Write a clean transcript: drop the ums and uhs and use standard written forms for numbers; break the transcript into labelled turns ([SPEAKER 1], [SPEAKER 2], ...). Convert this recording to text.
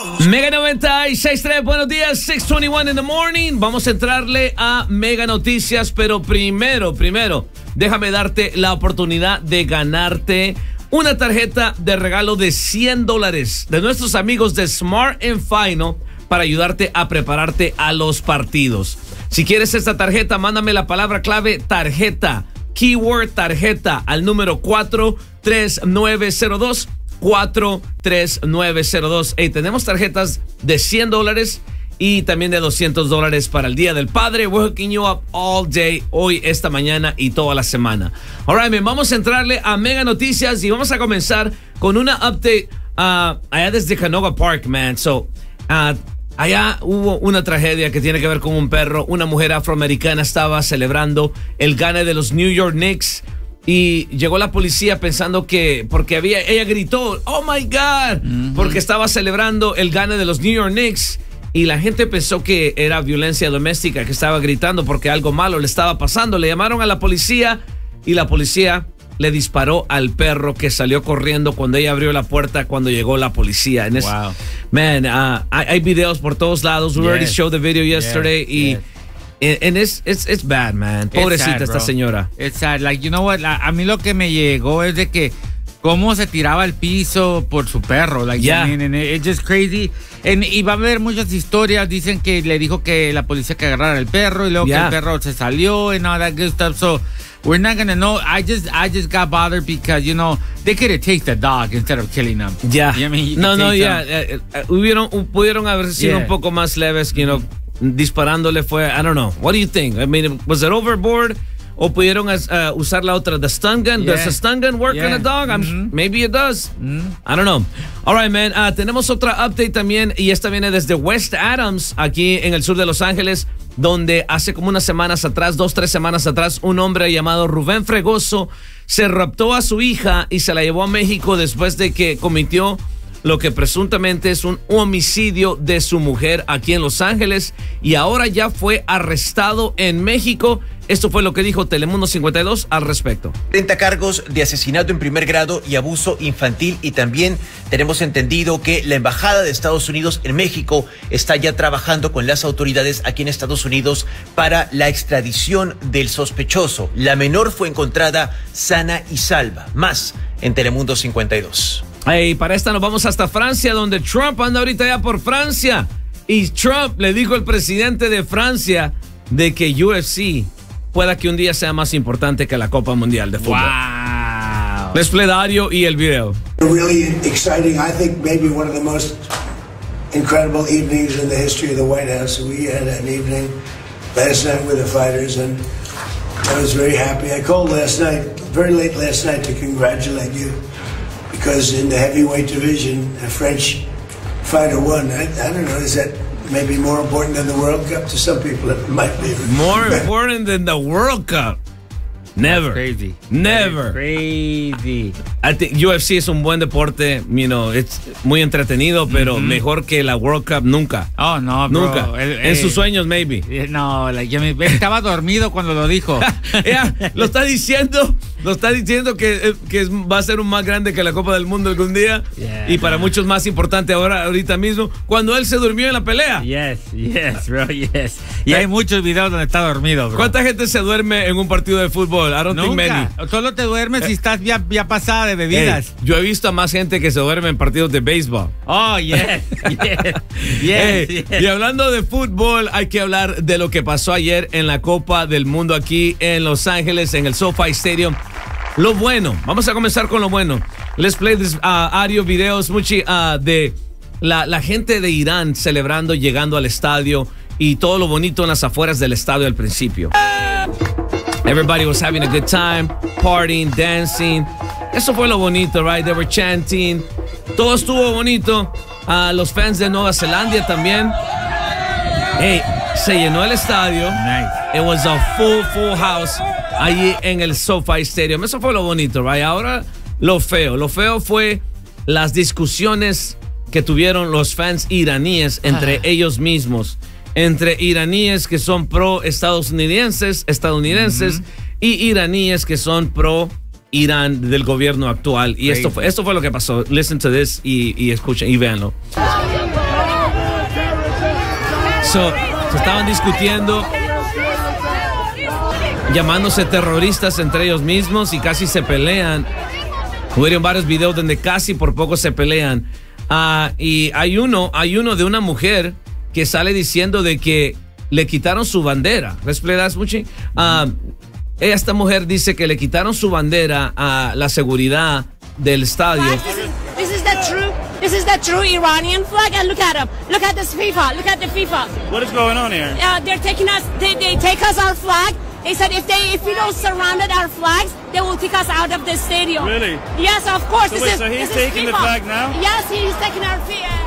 [SPEAKER 1] Mega 96.3, buenos días, 6:21 in the morning. Vamos a entrarle a Mega Noticias, pero primero, déjame darte la oportunidad de ganarte una tarjeta de regalo de $100 de nuestros amigos de Smart & Final para ayudarte a prepararte a los partidos. Si quieres esta tarjeta, mándame la palabra clave tarjeta, keyword tarjeta, al número 43902. 43902. Hey, tenemos tarjetas de $100 y también de $200 para el Día del Padre. We're hooking you up all day, hoy, esta mañana y toda la semana. All right, man, vamos a entrarle a Mega Noticias y vamos a comenzar con una update allá desde Canoga Park, man. Allá hubo una tragedia que tiene que ver con un perro. Una mujer afroamericana estaba celebrando el gane de los New York Knicks. Y llegó la policía pensando que, porque ella gritó, oh my God, porque estaba celebrando el gane de los New York Knicks. Y la gente pensó que era violencia doméstica, que estaba gritando porque algo malo le estaba pasando. Le llamaron a la policía y la policía le disparó al perro, que salió corriendo cuando ella abrió la puerta cuando llegó la policía.
[SPEAKER 2] Wow.
[SPEAKER 1] Man, hay videos por todos lados. We already showed the video yesterday. And it's bad, man. Pobrecita esta señora.
[SPEAKER 2] It's sad. Like, you know what? A mí lo que me llegó es de que cómo se tiraba al piso por su perro. Like,
[SPEAKER 1] yeah.
[SPEAKER 2] I mean, it's just crazy. Y va a haber muchas historias. Dicen que le dijo que la policía que agarrara el perro y luego que el perro se salió and all that good stuff. So we're not gonna know. I just got bothered because, you know, they could have taken the dog instead of killing him.
[SPEAKER 1] Yeah.
[SPEAKER 2] You know what I mean?
[SPEAKER 1] Pudieron haber sido un poco más leves, you know. Disparándole fue, I don't know. What do you think? I mean, was it overboard? ¿O pudieron usar la otra, the stun gun? Does a stun gun work on a dog? Maybe it does. I don't know. All right, man. Tenemos otra update también, y esta viene desde West Adams, aquí en el sur de Los Ángeles, donde hace como 2 semanas atrás, 3 semanas atrás, un hombre llamado Rubén Fregoso se raptó a su hija y se la llevó a México después de que cometió lo que presuntamente es un homicidio de su mujer aquí en Los Ángeles, y ahora ya fue arrestado en México. Esto fue lo que dijo Telemundo 52 al respecto.
[SPEAKER 3] 30 cargos de asesinato en primer grado y abuso infantil, y también tenemos entendido que la Embajada de Estados Unidos en México está ya trabajando con las autoridades aquí en Estados Unidos para la extradición del sospechoso. La menor fue encontrada sana y salva. Más en Telemundo 52.
[SPEAKER 1] Hey, para esta nos vamos hasta Francia, donde Trump anda ahorita ya por Francia. Y Trump le dijo al presidente de Francia de que UFC pueda que un día sea más importante que la Copa Mundial de Fútbol.
[SPEAKER 2] Wow.
[SPEAKER 1] Les play audio y el video.
[SPEAKER 4] Really exciting. I think maybe one of the most incredible evenings in the history of the White House. We had an evening last night with the fighters, and I was very happy. I called last night, very late last night, to congratulate you. Because in the heavyweight division, a French fighter won. I don't know, is that maybe more important than the World Cup? To some people, it might be.
[SPEAKER 1] More important than the World Cup? Never.
[SPEAKER 2] Crazy.
[SPEAKER 1] Never.
[SPEAKER 2] Crazy.
[SPEAKER 1] I think UFC es un buen deporte, you know, es muy entretenido, pero mejor que la World Cup nunca.
[SPEAKER 2] Oh, no, bro.
[SPEAKER 1] Nunca. En sus sueños, maybe.
[SPEAKER 2] No, estaba dormido cuando lo dijo.
[SPEAKER 1] Lo está diciendo que va a ser un más grande que la Copa del Mundo algún día.
[SPEAKER 2] Yeah.
[SPEAKER 1] Y para muchos más importante ahorita mismo, cuando él se durmió en la pelea.
[SPEAKER 2] Yes, bro, yes. Y hay muchos videos donde está dormido, bro.
[SPEAKER 1] ¿Cuánta gente se duerme en un partido de fútbol? I don't think many.
[SPEAKER 2] Solo te duermes si estás ya pasada de bebidas.
[SPEAKER 1] Yo he visto a más gente que se duerme en partidos de béisbol.
[SPEAKER 2] Oh, yes.
[SPEAKER 1] Y hablando de fútbol, hay que hablar de lo que pasó ayer en la Copa del Mundo aquí en Los Ángeles, en el SoFi Stadium. Lo bueno, vamos a comenzar con lo bueno. Let's play this audio videos de la gente de Irán celebrando, llegando al estadio, y todo lo bonito en las afueras del estadio al principio. Everybody was having a good time, partying, dancing. Eso fue lo bonito, right? They were chanting. Todo estuvo bonito. Los fans de Nueva Zelanda también. Hey, se llenó el estadio.
[SPEAKER 2] Nice.
[SPEAKER 1] It was a full house allí en el SoFi Stadium. Eso fue lo bonito, right? Ahora lo feo. Lo feo fue las discusiones que tuvieron los fans iraníes entre ellos mismos. Entre iraníes que son pro estadounidenses y iraníes que son pro Irán del gobierno actual. Y esto fue lo que pasó. Listen to this y escuchen y véanlo. Se estaban discutiendo, llamándose terroristas entre ellos mismos y casi se pelean. Hubieron varios videos donde casi por poco se pelean. Y hay uno de una mujer que sale diciendo de que le quitaron su bandera. Esta mujer dice que le quitaron su bandera a la seguridad del estadio.
[SPEAKER 5] This is the true Iranian flag, and look at them. Look at this FIFA. Look at the FIFA.
[SPEAKER 6] What is going on here?
[SPEAKER 5] They're taking us. They take us our flag. They said if we don't surround our flags, they will kick us out of the stadium.
[SPEAKER 6] Really?
[SPEAKER 5] Yes, of course.
[SPEAKER 6] So he's taking the flag now?
[SPEAKER 5] Yes, he's taking our